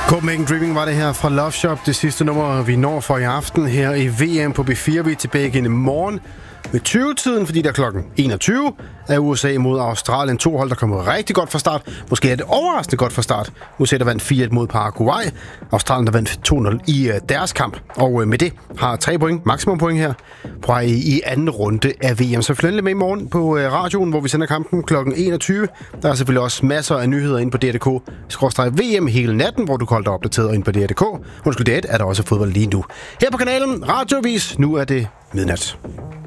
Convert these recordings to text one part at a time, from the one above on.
Copenhagen Dreaming var det her fra Love Shop. Det sidste nummer, vi når for i aften her i VM på B4. Vi er tilbage igen i morgen med 20-tiden, fordi der klokken 21 er USA mod Australien. 2 hold, der kommer rigtig godt fra start. Måske er det overraskende godt fra start. USA, der vandt 4-1 mod Paraguay. Australien, der vandt 2-0 i deres kamp. Og med det har 3 point, maksimum point her, på i anden runde af VM. Så følg med i morgen på radioen, hvor vi sender kampen klokken 21. Der er selvfølgelig også masser af nyheder inde på DR.dk/VM hele natten, hvor du kan holde dig opdateret inde på DR.dk. Undskyld, det er der også fodbold lige nu. Her på kanalen Radioavis, nu er det midnat.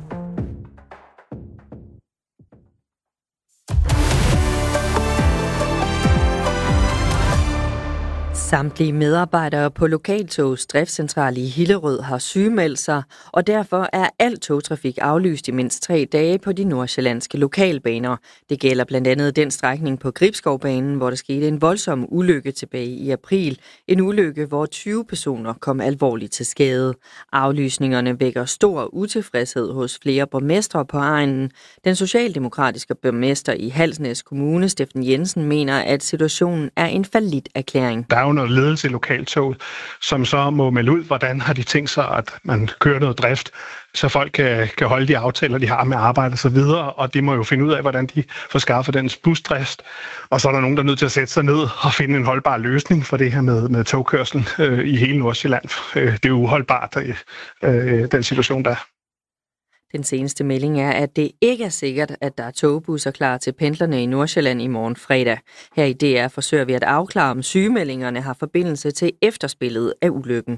Samtlige medarbejdere på Lokaltogs driftscentral i Hillerød har sygemeldt sig, og derfor er al togtrafik aflyst i mindst 3 dage på de nordsjællandske lokalbaner. Det gælder blandt andet den strækning på Gribskovbanen, hvor der skete en voldsom ulykke tilbage i april. En ulykke, hvor 20 personer kom alvorligt til skade. Aflysningerne vækker stor utilfredshed hos flere borgmestre på egnen. Den socialdemokratiske borgmester i Halsnæs Kommune, Steffen Jensen, mener, at situationen er en falliterklæring. Der er jo noget ledelse i Lokaltog, som så må melde ud, hvordan har de tænkt sig, at man kører noget drift, så folk kan holde de aftaler, de har med arbejde og så videre, og de må jo finde ud af, hvordan de får skaffet den busdrift. Og så er der nogen, der er nødt til at sætte sig ned og finde en holdbar løsning for det her med togkørsel i hele Nordsjælland. Det er jo uholdbart, den situation der. Den seneste melding er, at det ikke er sikkert, at der er togbusser klar til pendlerne i Nordsjælland i morgen fredag. Her i DR forsøger vi at afklare, om sygemeldingerne har forbindelse til efterspillet af ulykken.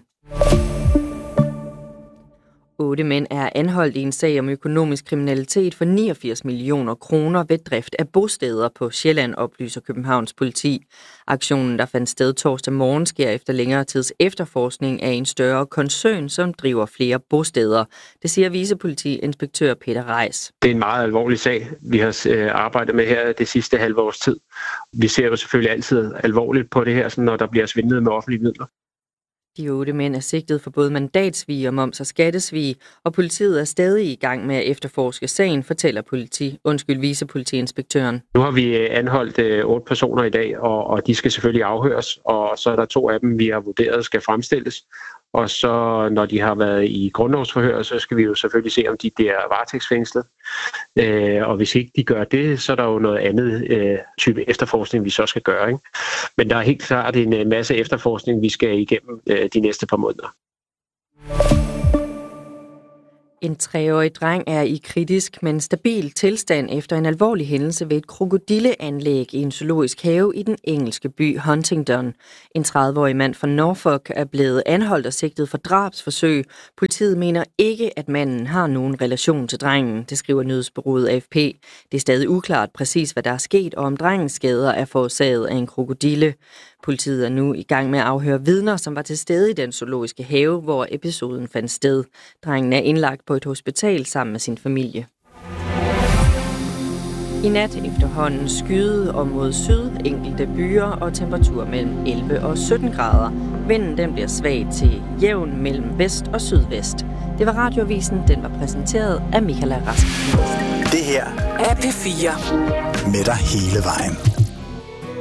8 mænd er anholdt i en sag om økonomisk kriminalitet for 89 millioner kroner ved drift af bosteder på Sjælland, oplyser Københavns politi. Aktionen, der fandt sted torsdag morgen, sker efter længere tids efterforskning af en større koncern, som driver flere bosteder. Det siger vicepolitiinspektør Peter Reis. Det er en meget alvorlig sag, vi har arbejdet med her det sidste halve års tid. Vi ser jo selvfølgelig altid alvorligt på det her, når der bliver svindlet med offentlige midler. De 8 mænd er sigtet for både mandatsvig og moms- og skattesvig, og politiet er stadig i gang med at efterforske sagen, fortæller vicepolitiinspektøren. Nu har vi anholdt 8 personer i dag, og de skal selvfølgelig afhøres, og så er der 2 af dem, vi har vurderet skal fremstilles. Og så når de har været i grundlovsforhør, så skal vi jo selvfølgelig se, om de bliver varetægtsfængslet. Og hvis ikke de gør det, så er der jo noget andet type efterforskning, vi så skal gøre. Ikke? Men der er helt klart en masse efterforskning, vi skal igennem de næste par måneder. En 3-årig dreng er i kritisk, men stabil tilstand efter en alvorlig hændelse ved et krokodilleanlæg i en zoologisk have i den engelske by Huntingdon. En 30-årig mand fra Norfolk er blevet anholdt og sigtet for drabsforsøg. Politiet mener ikke, at manden har nogen relation til drengen, det skriver nyhedsbureauet AFP. Det er stadig uklart præcis, hvad der er sket, og om drengens skader er forårsaget af en krokodille. Politiet er nu i gang med at afhøre vidner, som var til stede i den zoologiske have, hvor episoden fandt sted. Drengen er indlagt på et hospital sammen med sin familie. I nat efterhånden skyde og mod syd, enkelte byer og temperatur mellem 11 og 17 grader. Vinden den bliver svag til jævn mellem vest og sydvest. Det var Radioavisen, den var præsenteret af Michaela Rask. Det her er P4 med dig hele vejen.